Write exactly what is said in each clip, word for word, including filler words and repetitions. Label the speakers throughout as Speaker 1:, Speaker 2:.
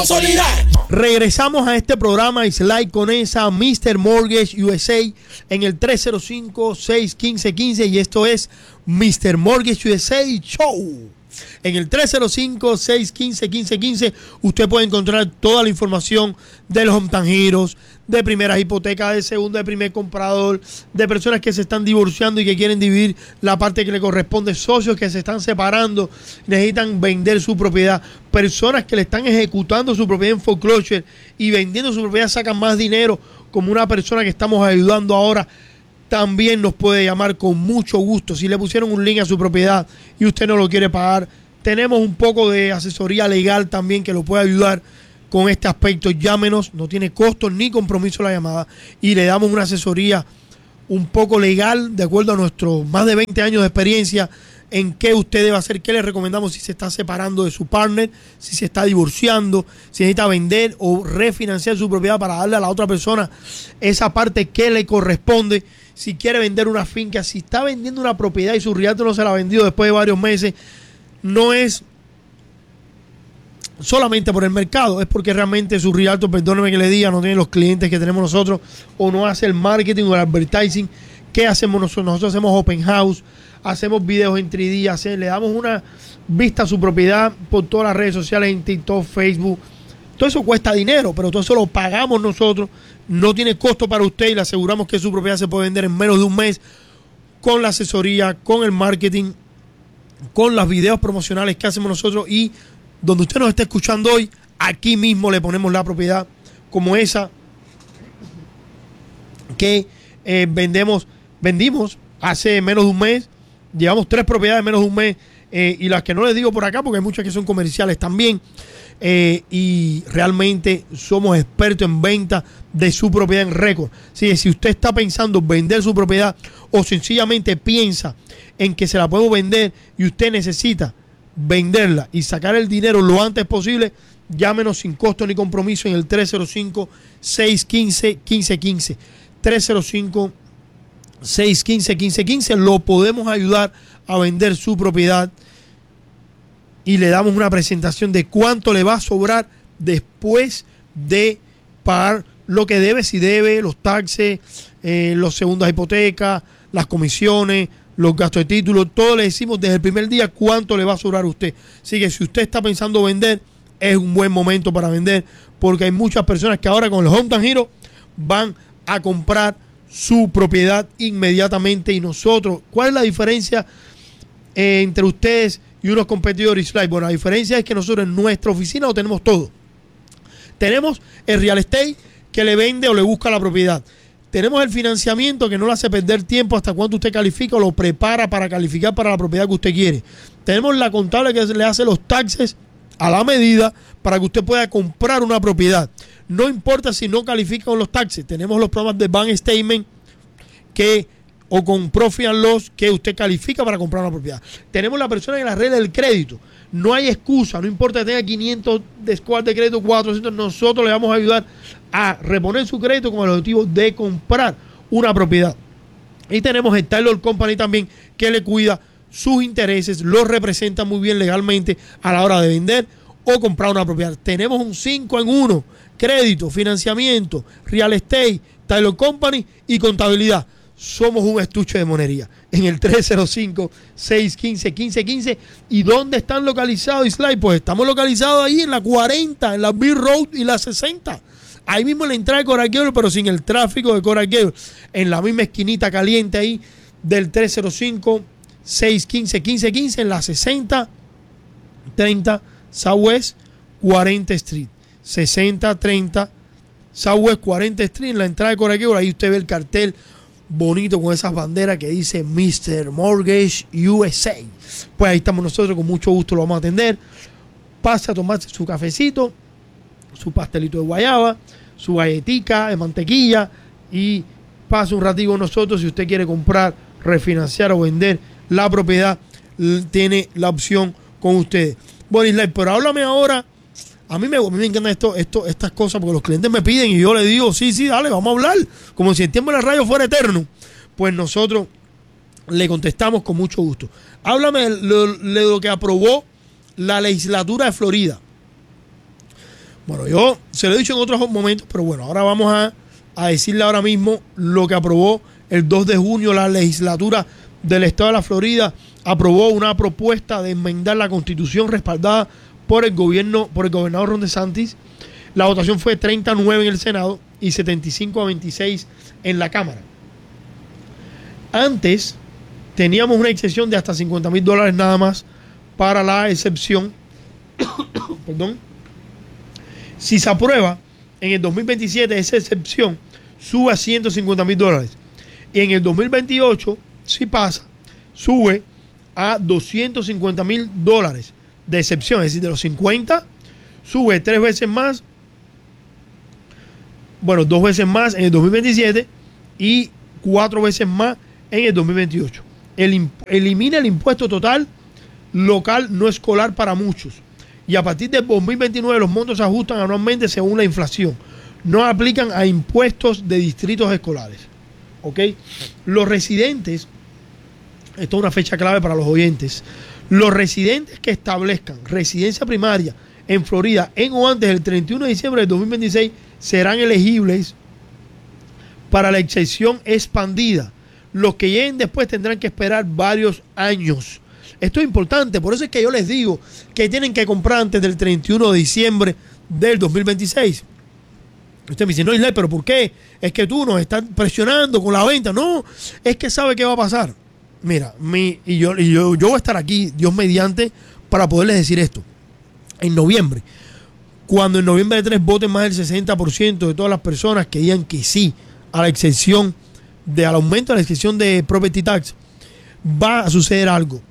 Speaker 1: Regresamos a este programa Islay Conesa, mister Mortgage U S A en el tres cero cinco, seis uno cinco, uno cinco y esto es mister Mortgage U S A Show. En el tres cero cinco, seis uno cinco, uno cinco uno cinco usted puede encontrar toda la información de los hometown heroes, de primeras hipotecas, de segunda, de primer comprador, de personas que se están divorciando y que quieren dividir la parte que le corresponde, socios que se están separando, necesitan vender su propiedad, personas que le están ejecutando su propiedad en foreclosure y vendiendo su propiedad sacan más dinero, como una persona que estamos ayudando ahora. También nos puede llamar con mucho gusto. Si le pusieron un link a su propiedad y usted no lo quiere pagar, tenemos un poco de asesoría legal también que lo puede ayudar con este aspecto. Llámenos, no tiene costo ni compromiso la llamada y le damos una asesoría un poco legal de acuerdo a nuestros más de veinte años de experiencia en qué usted debe hacer, qué le recomendamos si se está separando de su partner, si se está divorciando, si necesita vender o refinanciar su propiedad para darle a la otra persona esa parte que le corresponde. Si quiere vender una finca, si está vendiendo una propiedad y su realtor no se la ha vendido después de varios meses, no es solamente por el mercado, es porque realmente su realtor, perdóneme que le diga, no tiene los clientes que tenemos nosotros o no hace el marketing o el advertising. ¿Qué hacemos nosotros? Nosotros hacemos open house, hacemos videos en tres D, hace, le damos una vista a su propiedad por todas las redes sociales, en TikTok, Facebook. Todo eso cuesta dinero, pero todo eso lo pagamos nosotros. No tiene costo para usted y le aseguramos que su propiedad se puede vender en menos de un mes con la asesoría, con el marketing, con los videos promocionales que hacemos nosotros y donde usted nos está escuchando hoy, aquí mismo le ponemos la propiedad como esa que eh, vendemos, vendimos hace menos de un mes. Llevamos tres propiedades en menos de un mes eh, y las que no les digo por acá porque hay muchas que son comerciales también. Eh, y realmente somos expertos en venta de su propiedad en récord. Sí, si usted está pensando vender su propiedad o sencillamente piensa en que se la podemos vender y usted necesita venderla y sacar el dinero lo antes posible, llámenos sin costo ni compromiso en el tres cero cinco, seis uno cinco, uno cinco uno cinco. tres cero cinco, seis uno cinco, uno cinco uno cinco. Lo podemos ayudar a vender su propiedad y le damos una presentación de cuánto le va a sobrar después de pagar lo que debe, si debe, los taxes, eh, los segundas hipotecas, las comisiones, los gastos de título, todo le decimos desde el primer día cuánto le va a sobrar a usted. Así que si usted está pensando vender, es un buen momento para vender, porque hay muchas personas que ahora con los hometown heroes van a comprar su propiedad inmediatamente. Y nosotros, ¿cuál es la diferencia eh, entre ustedes y unos competidores? Bueno, la diferencia es que nosotros en nuestra oficina lo tenemos todo. Tenemos el real estate que le vende o le busca la propiedad. Tenemos el financiamiento que no le hace perder tiempo hasta cuánto usted califica o lo prepara para calificar para la propiedad que usted quiere. Tenemos la contable que le hace los taxes a la medida para que usted pueda comprar una propiedad. No importa si no califica con los taxes. Tenemos los programas de bank statement que o con profit and loss que usted califica para comprar una propiedad. Tenemos la persona que le arregla el crédito. No hay excusa, no importa que tenga quinientos de score de crédito, cuatrocientos, nosotros le vamos a ayudar a reponer su crédito con el objetivo de comprar una propiedad. Y tenemos el Taylor Company también que le cuida sus intereses, los representa muy bien legalmente a la hora de vender o comprar una propiedad. Tenemos un cinco en uno, crédito, financiamiento, real estate, Taylor Company y contabilidad. Somos un estuche de monería en el tres cero cinco, seis uno cinco, uno cinco uno cinco. ¿Y dónde están localizados, Islay? Pues estamos localizados ahí en la cuarenta, en la Beach Road y la sesenta. Ahí mismo en la entrada de Coral Gables, pero sin el tráfico de Coral Gables. En la misma esquinita caliente ahí del tres cero cinco, seis uno cinco, uno cinco uno cinco en la sesenta treinta Southwest cuarenta Street. sesenta treinta Southwest cuarenta Street en la entrada de Coral Gables. Ahí usted ve el cartel bonito con esas banderas que dice mister Mortgage U S A. Pues ahí estamos nosotros, con mucho gusto lo vamos a atender. Pasa a tomarse su cafecito, su pastelito de guayaba, su galletica de mantequilla y pasa un ratito con nosotros. Si usted quiere comprar, refinanciar o vender la propiedad, tiene la opción con ustedes. Bueno, Islay, pero háblame ahora. A mí me, a mí me encantan esto, esto, estas cosas porque los clientes me piden y yo les digo, sí, sí, dale, vamos a hablar. Como si el tiempo de la radio fuera eterno. Pues nosotros le contestamos con mucho gusto. Háblame de lo, de lo que aprobó la legislatura de Florida. Bueno, yo se lo he dicho en otros momentos, pero bueno, ahora vamos a, a decirle ahora mismo lo que aprobó el dos de junio la legislatura del estado de la Florida. Aprobó una propuesta de enmendar la Constitución respaldada por el gobierno, por el gobernador Ron DeSantis. La votación fue treinta a nueve en el Senado y setenta y cinco a veintiséis en la Cámara. Antes teníamos una excepción de hasta cincuenta mil dólares nada más para la excepción. Perdón. Si se aprueba en el dos mil veintisiete, esa excepción sube a ciento cincuenta mil dólares. Y en el dos mil veintiocho, si pasa, sube a doscientos cincuenta mil dólares de excepción. Es decir, de los cincuenta, sube tres veces más. Bueno, dos veces más en el dos mil veintisiete y cuatro veces más en el dos mil veintiocho. El, elimina el impuesto total local no escolar para muchos. Y a partir del dos mil veintinueve los montos se ajustan anualmente según la inflación. No aplican a impuestos de distritos escolares. ¿Ok? Los residentes, esto es una fecha clave para los oyentes, los residentes que establezcan residencia primaria en Florida en o antes del treinta y uno de diciembre del dos mil veintiséis serán elegibles para la excepción expandida. Los que lleguen después tendrán que esperar varios años. Esto es importante, por eso es que yo les digo que tienen que comprar antes del treinta y uno de diciembre del dos mil veintiséis. Usted me dice, no, Isla, pero ¿por qué? Es que tú nos estás presionando con la venta. No, es que sabe qué va a pasar. Mira, mi, y, yo, y yo, yo voy a estar aquí, Dios mediante, para poderles decir esto. En noviembre, cuando en noviembre de tres voten más del sesenta por ciento de todas las personas que digan que sí a la excepción, de, al aumento de la excepción de property tax, va a suceder algo.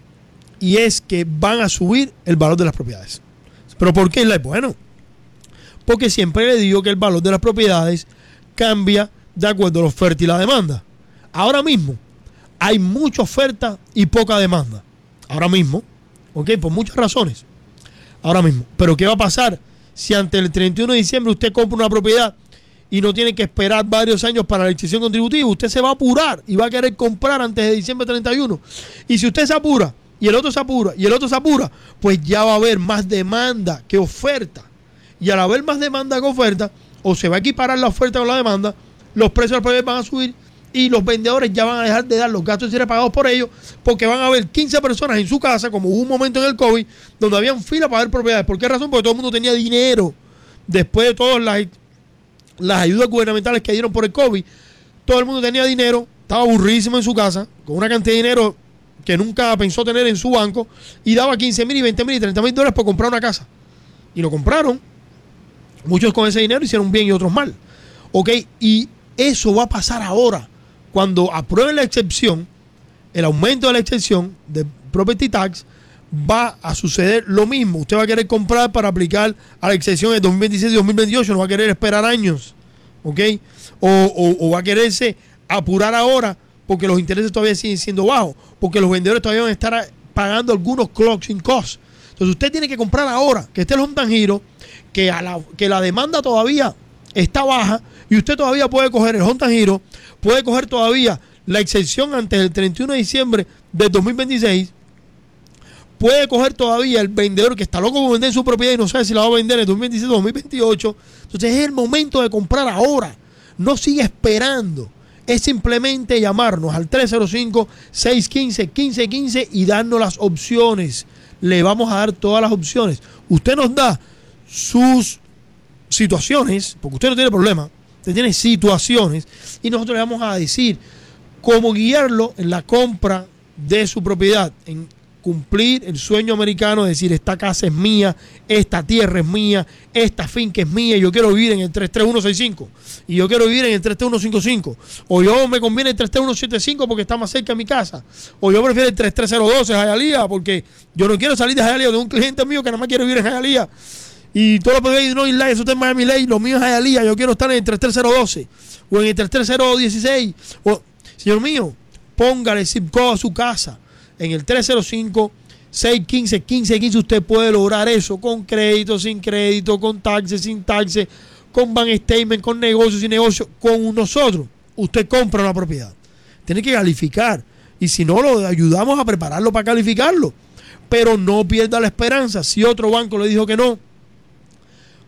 Speaker 1: Y es que van a subir el valor de las propiedades. ¿Pero por qué? Bueno, porque siempre le digo que el valor de las propiedades cambia de acuerdo a la oferta y la demanda. Ahora mismo hay mucha oferta y poca demanda. Ahora mismo, ¿ok? Por muchas razones. Ahora mismo. Pero ¿qué va a pasar si ante el treinta y uno de diciembre usted compra una propiedad y no tiene que esperar varios años para la exención contributiva? Usted se va a apurar y va a querer comprar antes de diciembre treinta y uno. Y si usted se apura y el otro se apura y el otro se apura, pues ya va a haber más demanda que oferta. Y al haber más demanda que oferta, o se va a equiparar la oferta con la demanda, los precios de las propiedades van a subir y los vendedores ya van a dejar de dar los gastos de cierre pagados por ellos, porque van a haber quince personas en su casa, como hubo un momento en el COVID, donde habían fila para ver propiedades. ¿Por qué razón? Porque todo el mundo tenía dinero. Después de todas las, las ayudas gubernamentales que dieron por el COVID, todo el mundo tenía dinero, estaba aburridísimo en su casa, con una cantidad de dinero que nunca pensó tener en su banco, y daba quince mil y veinte mil y treinta mil dólares por comprar una casa. Y lo compraron. Muchos con ese dinero hicieron bien y otros mal. ¿Ok? Y eso va a pasar ahora. Cuando aprueben la excepción, el aumento de la excepción de property tax, va a suceder lo mismo. Usted va a querer comprar para aplicar a la excepción de dos mil veintisiete y dos mil veintiocho. No va a querer esperar años. ¿Ok? O, o, o va a quererse apurar ahora porque los intereses todavía siguen siendo bajos. Porque los vendedores todavía van a estar pagando algunos closing costs. Entonces usted tiene que comprar ahora, que esté el Home Giro, que, a la, que la demanda todavía está baja y usted todavía puede coger el Home Giro, puede coger todavía la exención antes del treinta y uno de diciembre del dos mil veintiséis, puede coger todavía el vendedor que está loco por vender su propiedad y no sabe si la va a vender en el dos mil veintisiete o dos mil veintiocho. Entonces es el momento de comprar ahora, no sigue esperando. Es simplemente llamarnos al tres cero cinco, seis uno cinco, uno cinco uno cinco y darnos las opciones. Le vamos a dar todas las opciones. Usted nos da sus situaciones, porque usted no tiene problema, usted tiene situaciones, y nosotros le vamos a decir cómo guiarlo en la compra de su propiedad, en cumplir el sueño americano, de decir, esta casa es mía, esta tierra es mía, esta finca es mía, y yo quiero vivir en el tres tres uno seis cinco, y yo quiero vivir en el tres tres uno cinco cinco, o yo me conviene el tres tres uno siete cinco porque está más cerca de mi casa, o yo prefiero el tres tres cero doce Hialeah porque yo no quiero salir de Hialeah, de un cliente mío que nada más quiere vivir en Hialeah, y todo lo que veis, no, Isla, eso está en Miami Lake, lo mío es Hialeah, yo quiero estar en el tres tres cero doce, o en el tres tres cero dieciséis, o, señor mío, póngale el zip code a su casa. En el tres cero cinco, seis uno cinco, uno cinco uno cinco usted puede lograr eso con crédito, sin crédito, con taxes, sin taxes, con bank statement, con negocios, sin negocio. Con nosotros, usted compra una propiedad. Tiene que calificar. Y si no, lo ayudamos a prepararlo para calificarlo. Pero no pierda la esperanza. Si otro banco le dijo que no,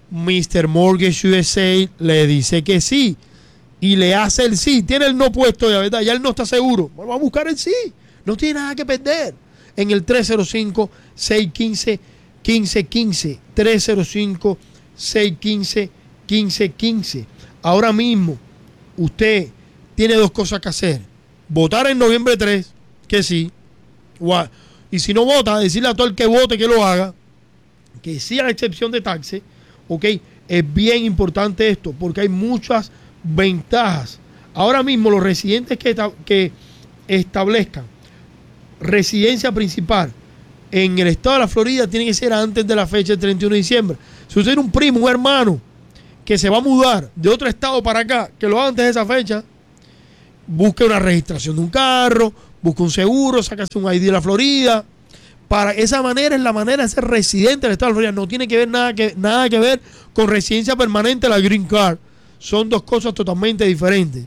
Speaker 1: mister Mortgage U S A le dice que sí y le hace el sí. Tiene el no puesto, ya, ¿verdad? Ya él no está seguro. Bueno, va a buscar el sí. No tiene nada que perder. En el tres cero cinco, seis uno cinco, uno cinco uno cinco. tres cero cinco, seis uno cinco, uno cinco uno cinco. Ahora mismo, usted tiene dos cosas que hacer. Votar en noviembre tres, que sí. Y si no vota, decirle a todo el que vote que lo haga, que sí a la excepción de taxes. Ok, es bien importante esto porque hay muchas ventajas. Ahora mismo los residentes que, que establezcan residencia principal en el estado de la Florida tiene que ser antes de la fecha del treinta y uno de diciembre. Si usted tiene un primo, un hermano que se va a mudar de otro estado para acá, que lo haga antes de esa fecha, busque una registración de un carro, busque un seguro, sácase un I D de la Florida. Para esa manera es la manera de ser residente del estado de la Florida. No tiene que ver nada que, nada que ver con residencia permanente, la Green Card. Son dos cosas totalmente diferentes.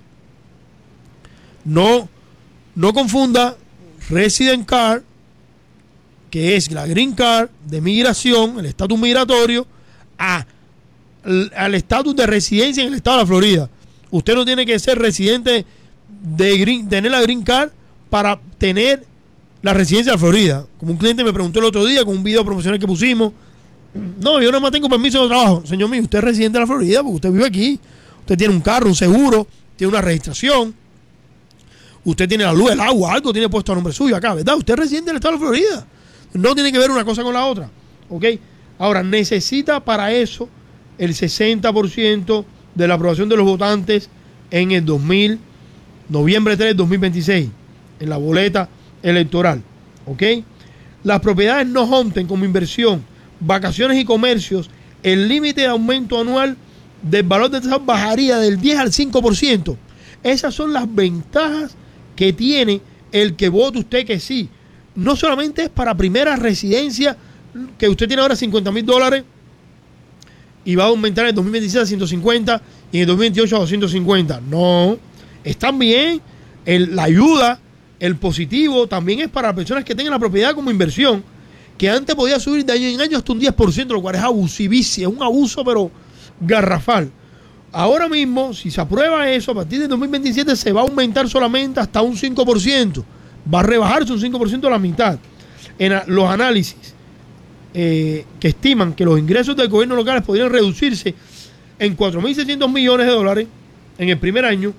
Speaker 1: No, no confunda Resident Card, que es la Green Card de migración, el estatus migratorio, a, al estatus de residencia en el estado de la Florida. Usted no tiene que ser residente de green, tener la Green Card para tener la residencia de la Florida. Como un cliente me preguntó el otro día con un video promocional que pusimos. No, yo nada más tengo permiso de trabajo. Señor mío, usted es residente de la Florida porque usted vive aquí. Usted tiene un carro, un seguro, tiene una registración. Usted tiene la luz, el agua, algo tiene puesto a nombre suyo acá, ¿verdad? Usted es residente del estado de la Florida. No tiene que ver una cosa con la otra. ¿Ok? Ahora, necesita para eso el sesenta por ciento de la aprobación de los votantes en el dos mil, noviembre tres de dos mil veintiséis, en la boleta electoral. ¿Ok? Las propiedades no homestead como inversión, vacaciones y comercios, el límite de aumento anual del valor de tasas bajaría del diez al cinco por ciento. Esas son las ventajas que tiene el que vote usted que sí. No solamente es para primera residencia, que usted tiene ahora cincuenta mil dólares y va a aumentar en el dos mil veintiséis a ciento cincuenta y en el dos mil veintiocho a doscientos cincuenta. No, es también el, la ayuda, el positivo, también es para personas que tengan la propiedad como inversión, que antes podía subir de año en año hasta un diez por ciento, lo cual es abusivicia, es un abuso pero garrafal. Ahora mismo, si se aprueba eso, a partir del dos mil veintisiete se va a aumentar solamente hasta un cinco por ciento. Va a rebajarse un cinco por ciento a la mitad. En a, los análisis eh, que estiman que los ingresos del gobierno locales podrían reducirse en cuatro mil seiscientos millones de dólares en el primer año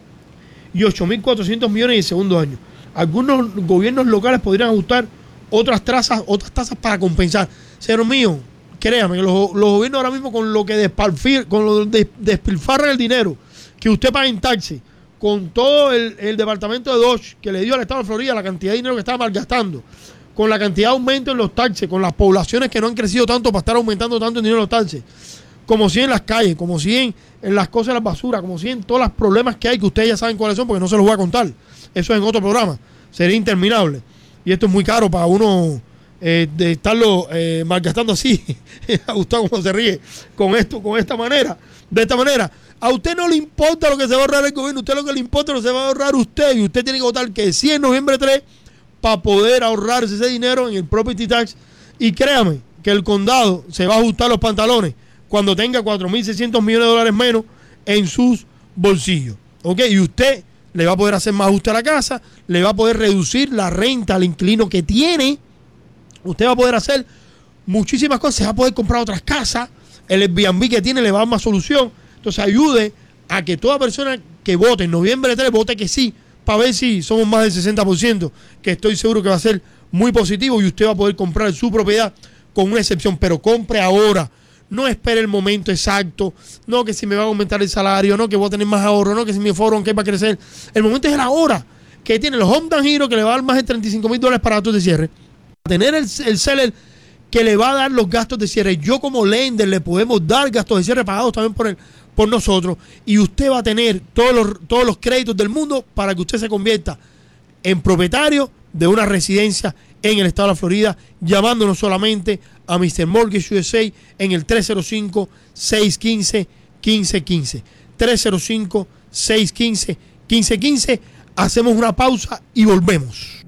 Speaker 1: y ocho mil cuatrocientos millones en el segundo año. Algunos gobiernos locales podrían ajustar otras tasas, otras tasas para compensar. Señor mío, créame que los, los gobiernos ahora mismo con lo que despilfarran, con lo de, despilfarran el dinero que usted paga en taxi, con todo el, el departamento de Dodge que le dio al estado de Florida, la cantidad de dinero que estaba malgastando, con la cantidad de aumento en los taxes, con las poblaciones que no han crecido tanto para estar aumentando tanto el dinero en los taxes, como si en las calles, como si en, en las cosas de las basuras, como si en todos los problemas que hay, que ustedes ya saben cuáles son, porque no se los voy a contar. Eso es en otro programa. Sería interminable. Y esto es muy caro para uno eh, de estarlo eh, malgastando así. A Gustavo cómo se ríe con esto, con esta manera. De esta manera. A usted no le importa lo que se va a ahorrar el gobierno. A usted lo que le importa es lo que se va a ahorrar usted. Y usted tiene que votar que sí en noviembre tres para poder ahorrarse ese dinero en el property tax. Y créame que el condado se va a ajustar los pantalones cuando tenga cuatro mil seiscientos millones de dólares menos en sus bolsillos. ¿Ok? Y usted le va a poder hacer más ajuste a la casa, le va a poder reducir la renta al inquilino que tiene, usted va a poder hacer muchísimas cosas, se va a poder comprar otras casas, el Airbnb que tiene le va a dar más solución. Entonces ayude a que toda persona que vote en noviembre tres vote que sí, para ver si somos más del sesenta por ciento, que estoy seguro que va a ser muy positivo y usted va a poder comprar su propiedad con una excepción, pero compre ahora. No espere el momento exacto, no que si me va a aumentar el salario, no que voy a tener más ahorro, no que si mi foro que va a crecer. El momento es el ahora, que tiene los Home Down Hero que le va a dar más de treinta y cinco mil dólares para gastos de cierre. Tener el, el seller que le va a dar los gastos de cierre. Yo como lender le podemos dar gastos de cierre pagados también por, el, por nosotros. Y usted va a tener todos los, todos los créditos del mundo para que usted se convierta en propietario de una residencia en el estado de la Florida, llamándonos solamente a mister Mortgage U S A en el tres cero cinco, seis uno cinco, uno cinco uno cinco. tres cero cinco, seis uno cinco, uno cinco uno cinco. Hacemos una pausa y volvemos.